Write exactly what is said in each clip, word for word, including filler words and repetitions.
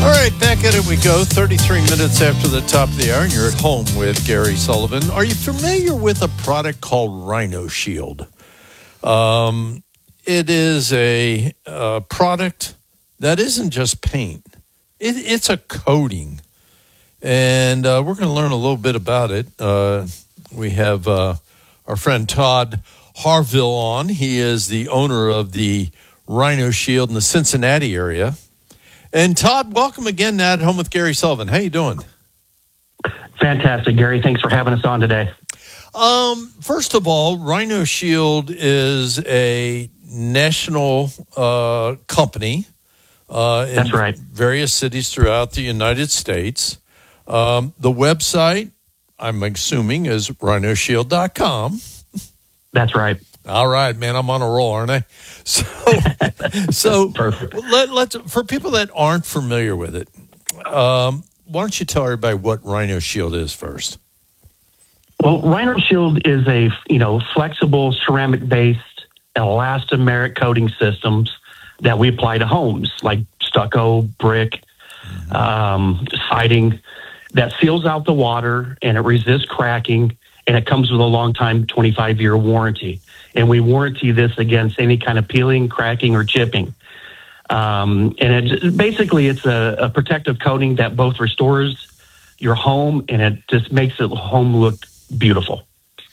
All right, back at it we go. thirty-three minutes after the top of the hour, and you're at home with Gary Sullivan. Are you familiar with a product called Rhino Shield? Um, it is a, uh product that isn't just paint. It, it's a coating. And uh, we're going to learn a little bit about it. Uh, we have uh, our friend Todd Harville on. He is the owner of the Rhino Shield in the Cincinnati area. And Todd, welcome again to At Home with Gary Sullivan. How you doing? Fantastic, Gary. Thanks for having us on today. Um, first of all, Rhino Shield is a national uh, company uh, in That's right. various cities throughout the United States. Um, the website, I'm assuming, is rhino shield dot com. That's right. All right, man, I'm on a roll, aren't I? So, so Perfect. Let, let's for people that aren't familiar with it, um, why don't you tell everybody what Rhino Shield is first? Well, Rhino Shield is a you know flexible ceramic-based elastomeric coating systems that we apply to homes like stucco, brick, mm-hmm. um, siding that seals out the water and it resists cracking, and it comes with a long time twenty-five year warranty. And we warranty this against any kind of peeling, cracking, or chipping. Um, and it basically, it's a, a protective coating that both restores your home and it just makes the home look beautiful.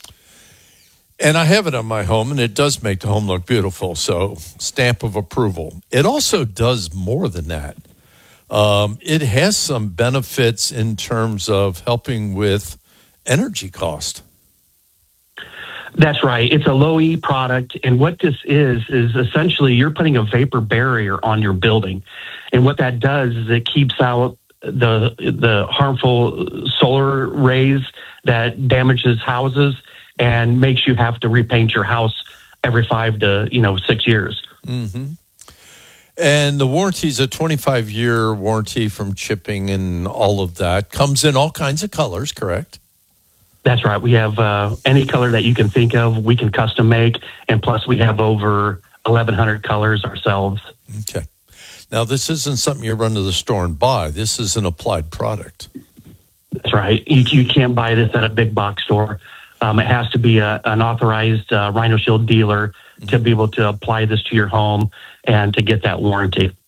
And I have it on my home, and it does make the home look beautiful. So, stamp of approval. It also does more than that. Um, it has some benefits in terms of helping with energy cost. That's right. It's a low E product. And what this is, is essentially you're putting a vapor barrier on your building. And what that does is it keeps out the the harmful solar rays that damages houses and makes you have to repaint your house every five to, you know, six years. Mm-hmm. And the warranty is a twenty-five year warranty from chipping and all of that. Comes in all kinds of colors, correct? That's right. We have uh, any color that you can think of, we can custom make. And plus, we have over eleven hundred colors ourselves. Okay. Now, this isn't something you run to the store and buy. This is an applied product. That's right. You, you can't buy this at a big box store. Um, it has to be a, an authorized uh, Rhino Shield dealer mm-hmm. to be able to apply this to your home and to get that warranty.